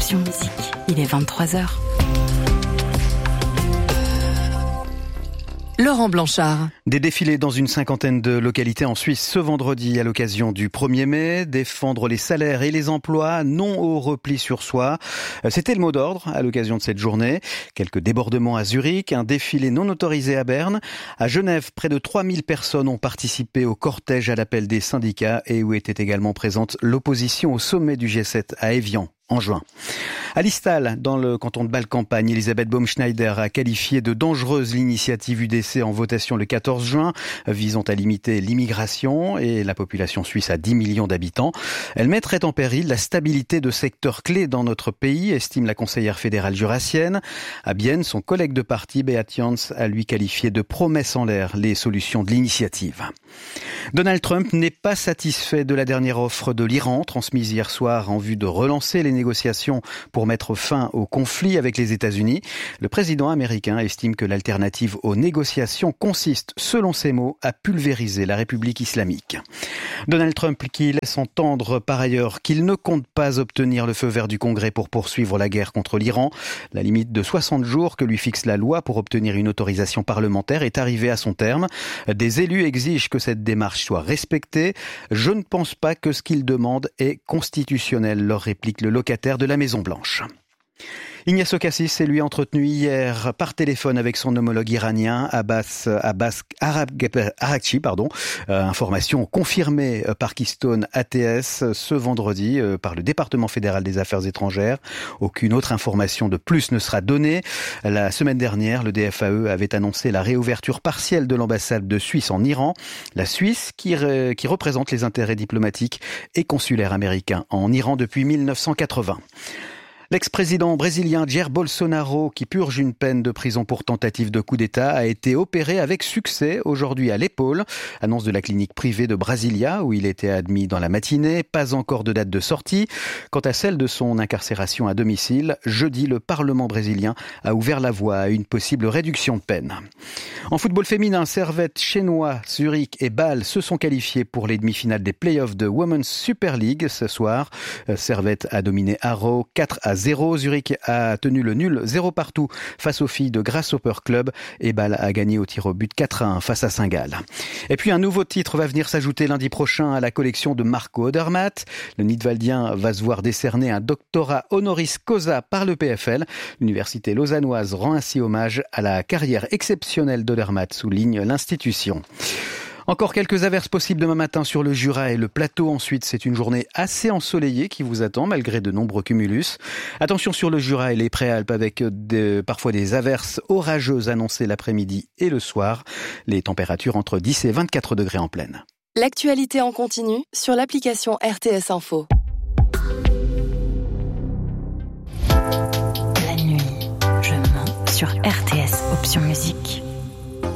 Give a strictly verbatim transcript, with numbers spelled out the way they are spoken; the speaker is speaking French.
Option Musique. Il est vingt-trois heures. Laurent Blanchard. Des défilés dans une cinquantaine de localités en Suisse ce vendredi à l'occasion du premier mai. Défendre les salaires et les emplois, non au repli sur soi. C'était le mot d'ordre à l'occasion de cette journée. Quelques débordements à Zurich, un défilé non autorisé à Berne. À Genève, près de trois mille personnes ont participé au cortège à l'appel des syndicats et où était également présente l'opposition au sommet du G sept à Évian en juin. À Listal, dans le canton de Bâle-Campagne, Elisabeth Baumschneider a qualifié de dangereuse l'initiative U D C en votation le quatorze juin, visant à limiter l'immigration et la population suisse à dix millions d'habitants. Elle mettrait en péril la stabilité de secteurs clés dans notre pays, estime la conseillère fédérale jurassienne. À Bienne, son collègue de parti, Beat Jans, a lui qualifié de promesses en l'air les solutions de l'initiative. Donald Trump n'est pas satisfait de la dernière offre de l'Iran, transmise hier soir en vue de relancer les négociations pour mettre fin au conflit avec les États-Unis. Le président américain estime que l'alternative aux négociations consiste, selon ses mots, à pulvériser la République islamique. Donald Trump qui laisse entendre par ailleurs qu'il ne compte pas obtenir le feu vert du Congrès pour poursuivre la guerre contre l'Iran. La limite de soixante jours que lui fixe la loi pour obtenir une autorisation parlementaire est arrivée à son terme. Des élus exigent que cette démarche soit respectée. Je ne pense pas que ce qu'ils demandent est constitutionnel, leur réplique le locataire de la Maison-Blanche. Ignacio Cassis s'est lui entretenu hier par téléphone avec son homologue iranien Abbas, Abbas Araghchi, pardon. Euh, information confirmée par Keystone A T S ce vendredi euh, par le département fédéral des affaires étrangères. Aucune autre information de plus ne sera donnée. La semaine dernière, le D F A E avait annoncé la réouverture partielle de l'ambassade de Suisse en Iran. La Suisse qui, re, qui représente les intérêts diplomatiques et consulaires américains en Iran depuis mille neuf cent quatre-vingts. L'ex-président brésilien Jair Bolsonaro, qui purge une peine de prison pour tentative de coup d'État, a été opéré avec succès aujourd'hui à l'épaule. Annonce de la clinique privée de Brasilia, où il était admis dans la matinée. Pas encore de date de sortie. Quant à celle de son incarcération à domicile, jeudi, le Parlement brésilien a ouvert la voie à une possible réduction de peine. En football féminin, Servette, Chenois, Zurich et Bâle se sont qualifiés pour les demi-finales des playoffs de Women's Super League ce soir. Servette a dominé Haro quatre à zéro. Zurich a tenu le nul zéro partout face aux filles de Grasshopper Club et Bâle a gagné au tir au but quatre à un face à Saint-Gall. Et puis un nouveau titre va venir s'ajouter lundi prochain à la collection de Marco Odermatt. Le Nidwaldien va se voir décerner un doctorat honoris causa par le P F L. L'université lausannoise rend ainsi hommage à la carrière exceptionnelle d'Odermatt, souligne l'institution. Encore quelques averses possibles demain matin sur le Jura et le plateau. Ensuite, c'est une journée assez ensoleillée qui vous attend malgré de nombreux cumulus. Attention sur le Jura et les Préalpes avec de, parfois des averses orageuses annoncées l'après-midi et le soir. Les températures entre dix et vingt-quatre degrés en pleine. L'actualité en continu sur l'application R T S Info. La nuit, je mens sur R T S Option Musique.